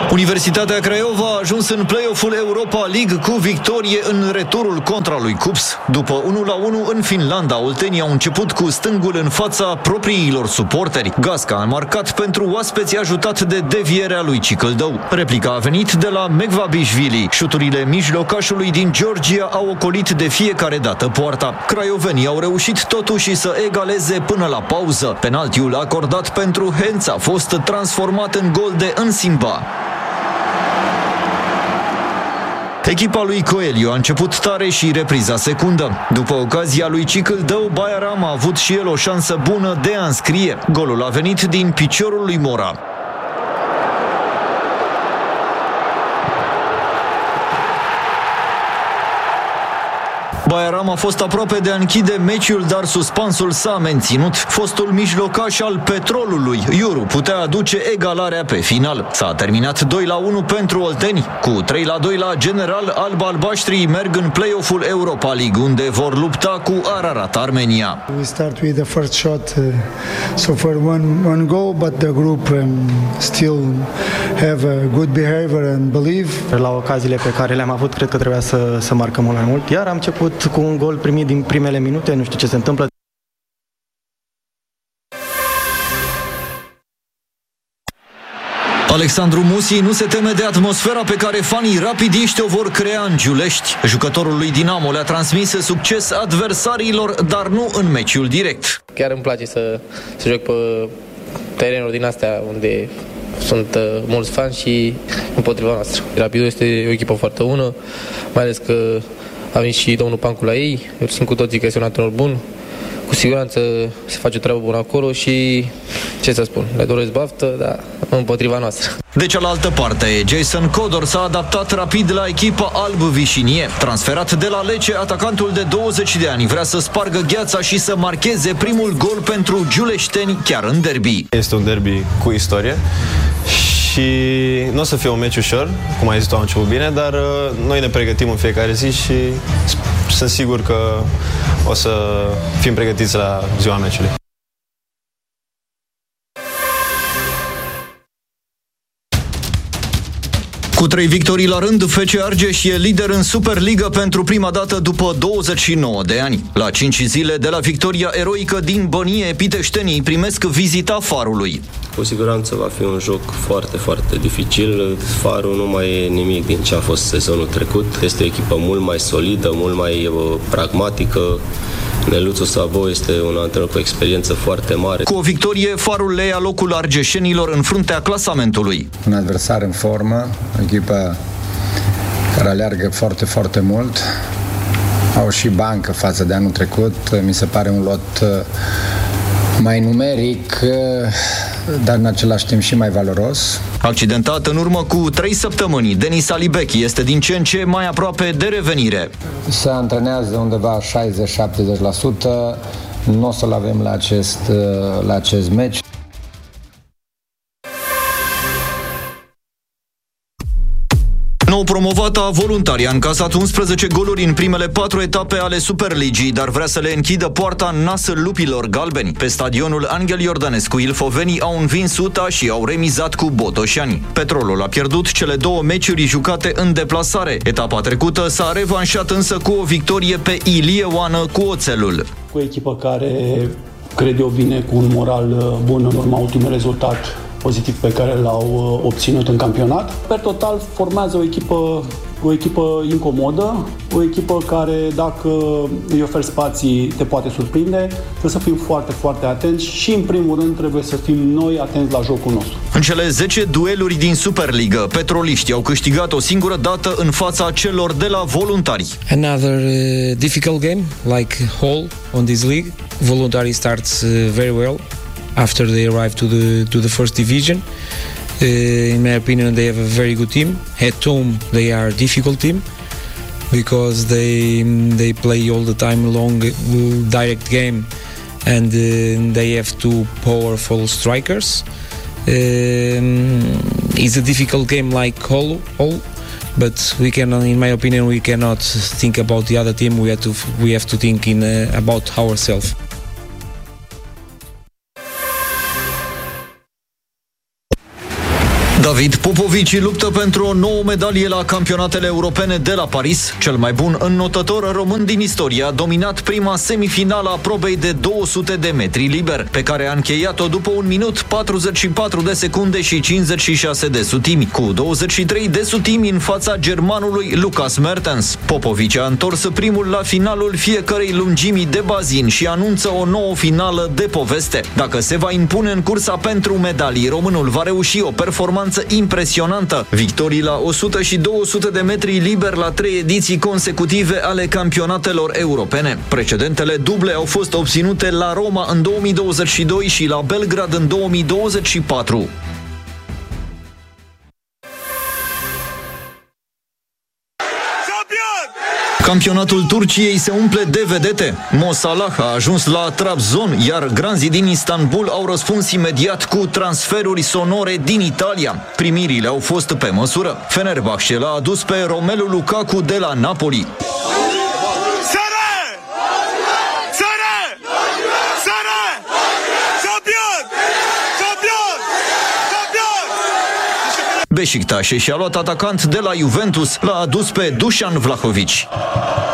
Universitatea Craiova a ajuns în play-off-ul Europa League cu victorie în returul contra lui Cups. După 1-1 în Finlanda, oltenii au început cu stângul în fața propriilor suporteri. Gasca a marcat pentru oaspeți, ajutat de devierea lui Cicâldău. Replica a venit de la Mekvabishvili. Șuturile mijlocașului din Georgia au ocolit de fiecare dată poarta. Craiovenii au reușit totuși să egaleze până la pauză. Penaltiul acordat pentru Hens a fost transformat în gol de Însimba. Echipa lui Coelho a început tare și repriza secundă. După ocazia lui Cicâldău, Bayaram a avut și el o șansă bună de a înscrie. Golul a venit din piciorul lui Mora. Bayaram a fost aproape de a închide meciul, dar suspansul s-a menținut. Fostul mijlocaș al Petrolului, Iuru, putea aduce egalarea pe final. S-a terminat 2-1 pentru olteni. Cu 3-2 la general, alb-albaștrii merg în play-off-ul Europa League, unde vor lupta cu Ararat Armenia. We start with the first shot, so for one goal, but the group still have a good behavior and believe. La ocaziile pe care le-am avut, cred că trebuia să marcăm mult mai mult. Iar am început cu un gol primit din primele minute, nu știu ce se întâmplă. Alexandru Musi nu se teme de atmosfera pe care fanii rapidiști o vor crea în Giulești. Jucătorul lui Dinamo le-a transmis succes adversarilor, dar nu în meciul direct. Chiar îmi place să joc pe terenuri din astea unde sunt mulți fani și împotriva noastră. Rapidul este o echipă foarte bună, mai ales că a venit și domnul Pancu la ei. Eu sunt cu toții că este un antrenor bun. Cu siguranță se face o treabă bună acolo și, ce să spun, le doresc baftă, dar împotriva noastră. De cealaltă parte, Jason Codor s-a adaptat rapid la echipa alb-vișinie. Transferat de la Lecce, atacantul de 20 de ani vrea să spargă gheața și să marcheze primul gol pentru giuleșteni chiar în derby. Este un derby cu istorie și nu o să fie un meci ușor, cum ai zis tu, am început bine, dar noi ne pregătim în fiecare zi și sunt sigur că o să fim pregătiți la ziua meciului. Cu 3 victorii la rând, FC Argeș e lider în Superliga pentru prima dată după 29 de ani. La 5 zile de la victoria eroică din Bănie, piteștenii primesc vizita Farului. Cu siguranță va fi un joc foarte, foarte dificil. Farul nu mai e nimic din ce a fost sezonul trecut. Este o echipă mult mai solidă, mult mai pragmatică. Neluțu Sabo este un antrenor cu experiență foarte mare. Cu o victorie, Farul le ia locul argeșenilor în fruntea clasamentului. Un adversar în formă, o echipă care aleargă foarte, foarte mult. Au și bancă față de anul trecut. Mi se pare un lot mai numeric, dar în același timp și mai valoros. Accidentat în urmă cu 3 săptămâni, Denis Alibechi este din ce în ce mai aproape de revenire. Se antrenează undeva 60-70%. Nu o să-l avem la acest meci. Nou promovata Voluntari a încasat 11 goluri în primele 4 etape ale Superligii, dar vrea să le închidă poarta în nasul lupilor galbeni. Pe stadionul Angel Iordanescu, ilfovenii au învins UTA și au remizat cu Botoșani. Petrolul a pierdut cele 2 meciuri jucate în deplasare. Etapa trecută s-a revanșat însă cu o victorie pe Ilie Oană cu Oțelul. Cu o echipă care, cred eu, vine cu un moral bun în urma ultimului rezultat pozitiv pe care l-au obținut în campionat. Per total formează o echipă incomodă, o echipă care, dacă îi oferi spații, te poate surprinde. Trebuie să fim foarte, foarte atenți și, în primul rând, trebuie să fim noi atenți la jocul nostru. În cele 10 dueluri din Superliga, petroliștii au câștigat o singură dată în fața celor de la Voluntari. Another difficult game, like Hull on this league. Voluntari starts very well after they arrive to the first division. In my opinion, they have a very good team. At home, they are a difficult team because they play all the time long, direct game, and they have 2 powerful strikers. It's a difficult game like Hull, but we can, in my opinion, we cannot think about the other team. We have to think about ourselves. David Popovici luptă pentru o nouă medalie la campionatele europene de la Paris. Cel mai bun înnotător român din istorie a dominat prima semifinală a probei de 200 de metri liber, pe care a încheiat-o după 1 minut 44 de secunde și 56 de sutimi, cu 23 de sutimi în fața germanului Lucas Mertens. Popovici a întors primul la finalul fiecărei lungimi de bazin și anunță o nouă finală de poveste. Dacă se va impune în cursa pentru medalii, românul va reuși o performanță impresionantă. Victorii la 100 și 200 de metri liber la 3 ediții consecutive ale campionatelor europene. Precedentele duble au fost obținute la Roma în 2022 și la Belgrad în 2024. Campionatul Turciei se umple de vedete. Mo Salah a ajuns la Trabzon, iar granzii din Istanbul au răspuns imediat cu transferuri sonore din Italia. Primirile au fost pe măsură. Fenerbahce l-a adus pe Romelu Lukaku de la Napoli. Beşiktaş și-a luat atacant de la Juventus, l-a adus pe Dusan Vlahovic.